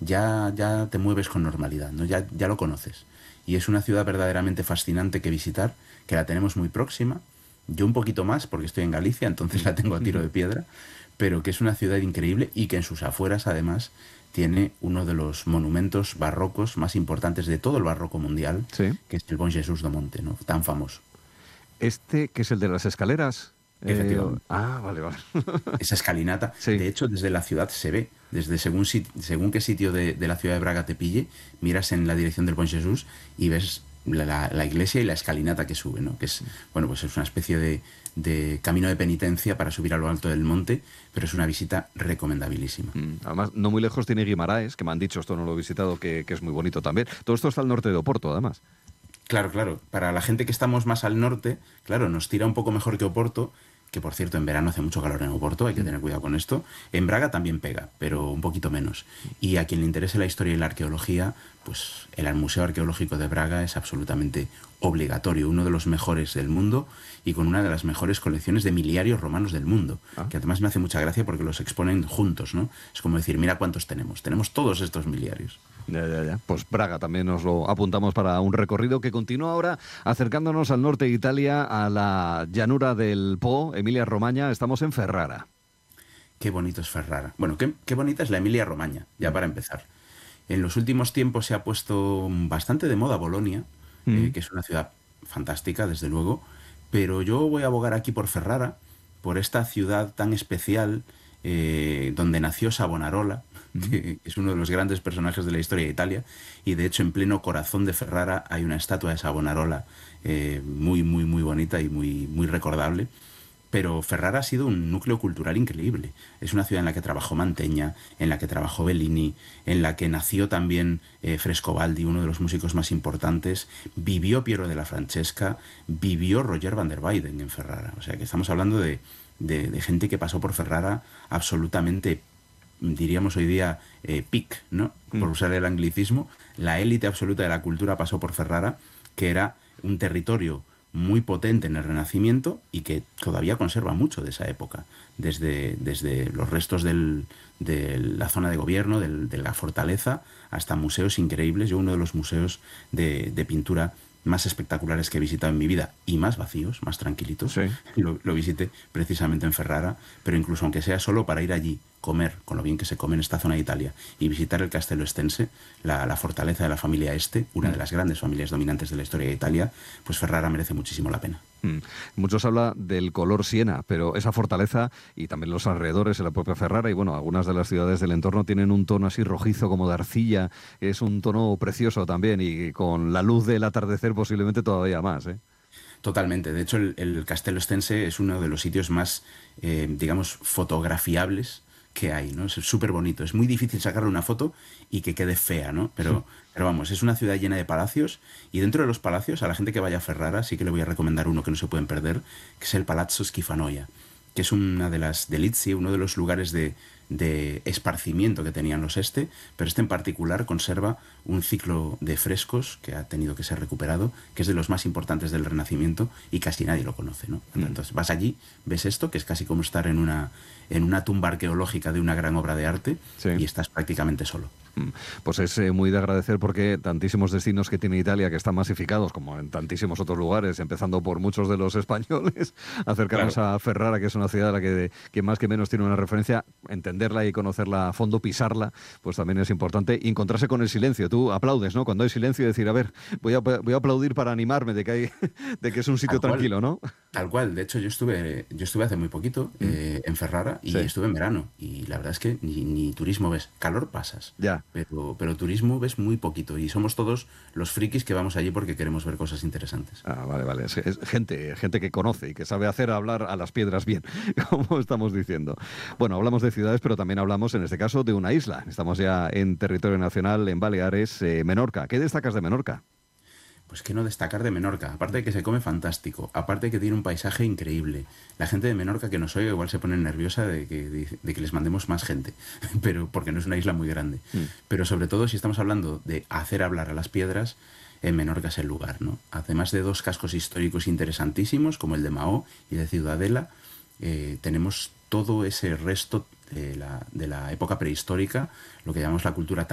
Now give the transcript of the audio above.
ya te mueves con normalidad, ¿no? Ya lo conoces. Y es una ciudad verdaderamente fascinante que visitar, que la tenemos muy próxima. Yo un poquito más, porque estoy en Galicia, entonces la tengo a tiro de piedra, pero que es una ciudad increíble y que en sus afueras, además, tiene uno de los monumentos barrocos más importantes de todo el barroco mundial, Sí. que es el Bon Jesús do Monte, ¿no? Tan famoso. Este, que es el de las escaleras. Efectivamente. Vale, vale. Esa escalinata, Sí. de hecho, desde la ciudad se ve, desde según qué sitio de la ciudad de Braga te pille, miras en la dirección del Bon Jesús y ves la iglesia y la escalinata que sube, ¿no? Que es, bueno, pues es una especie de camino de penitencia para subir a lo alto del monte, pero es una visita recomendabilísima. Además, no muy lejos tiene Guimaraes, que me han dicho, esto no lo he visitado, que es muy bonito también. Todo esto está al norte de Oporto, además. Claro, claro. Para la gente que estamos más al norte, claro, nos tira un poco mejor que Oporto, que por cierto en verano hace mucho calor en Oporto, hay que tener cuidado con esto. En Braga también pega, pero un poquito menos. Y a quien le interese la historia y la arqueología, pues el Museo Arqueológico de Braga es absolutamente obligatorio, uno de los mejores del mundo y con una de las mejores colecciones de miliarios romanos del mundo, que además me hace mucha gracia porque los exponen juntos, ¿no? Es como decir, mira cuántos tenemos todos estos miliarios. Ya. Pues Braga también nos lo apuntamos para un recorrido que continúa ahora acercándonos al norte de Italia, a la llanura del Po, Emilia-Romagna. Estamos en Ferrara. Qué bonito es Ferrara. Bueno, qué bonita es la Emilia-Romagna, ya para empezar. En los últimos tiempos se ha puesto bastante de moda Bolonia, que es una ciudad fantástica, desde luego, pero yo voy a abogar aquí por Ferrara, por esta ciudad tan especial donde nació Savonarola, que es uno de los grandes personajes de la historia de Italia, y de hecho en pleno corazón de Ferrara hay una estatua de Savonarola muy bonita y muy recordable. Pero Ferrara ha sido un núcleo cultural increíble. Es una ciudad en la que trabajó Mantegna, en la que trabajó Bellini, en la que nació también Frescobaldi, uno de los músicos más importantes. Vivió Piero della Francesca, vivió Roger van der Weyden en Ferrara. O sea que estamos hablando de gente que pasó por Ferrara absolutamente, diríamos hoy día, peak, ¿no? Por usar el anglicismo. La élite absoluta de la cultura pasó por Ferrara, que era un territorio muy potente en el Renacimiento y que todavía conserva mucho de esa época, desde los restos de la zona de gobierno, de la fortaleza, hasta museos increíbles. Yo uno de los museos de pintura más espectaculares que he visitado en mi vida y más vacíos, más tranquilitos, Sí. lo visité precisamente en Ferrara, pero incluso aunque sea solo para ir allí, comer, con lo bien que se come en esta zona de Italia, y visitar el Castello Estense, la fortaleza de la familia Este, una de las grandes familias dominantes de la historia de Italia, pues Ferrara merece muchísimo la pena. Muchos hablan del color siena, pero esa fortaleza y también los alrededores de la propia Ferrara y bueno, algunas de las ciudades del entorno tienen un tono así rojizo como de arcilla, es un tono precioso también y con la luz del atardecer posiblemente todavía más, ¿eh? Totalmente. De hecho, el Castello Estense es uno de los sitios más, digamos, fotografiables que hay, ¿no? Es súper bonito. Es muy difícil sacarle una foto y que quede fea, ¿no? Pero vamos, es una ciudad llena de palacios y dentro de los palacios, a la gente que vaya a Ferrara, sí que le voy a recomendar uno que no se pueden perder, que es el Palazzo Schifanoia, que es una de las delizia, uno de los lugares de esparcimiento que tenían los pero este en particular conserva un ciclo de frescos que ha tenido que ser recuperado, que es de los más importantes del Renacimiento y casi nadie lo conoce, ¿no? Entonces vas allí, ves esto, que es casi como estar en una tumba arqueológica de una gran obra de arte, Sí. y estás prácticamente solo. Pues es muy de agradecer porque tantísimos destinos que tiene Italia que están masificados como en tantísimos otros lugares, empezando por muchos de los españoles, acercarnos a Ferrara, que es una ciudad a la que más que menos tiene una referencia, entenderla y conocerla a fondo, pisarla, pues también es importante. Y encontrarse con el silencio. Tú aplaudes, ¿no? Cuando hay silencio, decir, a ver, voy a aplaudir para animarme de que es un sitio tranquilo, ¿no? Tal cual. De hecho, yo estuve hace muy poquito en Ferrara y Sí. estuve en verano. Y la verdad es que ni turismo ves. Calor pasas. Ya. Pero turismo ves muy poquito. Y somos todos los frikis que vamos allí porque queremos ver cosas interesantes. Vale. Es gente que conoce y que sabe hacer hablar a las piedras bien, como estamos diciendo. Bueno, hablamos de ciudades, pero también hablamos, en este caso, de una isla. Estamos ya en territorio nacional, en Baleares, Menorca. ¿Qué destacas de Menorca? Pues que no destacar de Menorca, aparte de que se come fantástico, aparte de que tiene un paisaje increíble. La gente de Menorca que nos oye igual se pone nerviosa de que les mandemos más gente, pero porque no es una isla muy grande. Pero sobre todo si estamos hablando de hacer hablar a las piedras, en Menorca es el lugar, ¿no? Además de dos cascos históricos interesantísimos, como el de Mahó y de Ciudadela, tenemos todo ese resto de la época prehistórica, lo que llamamos la cultura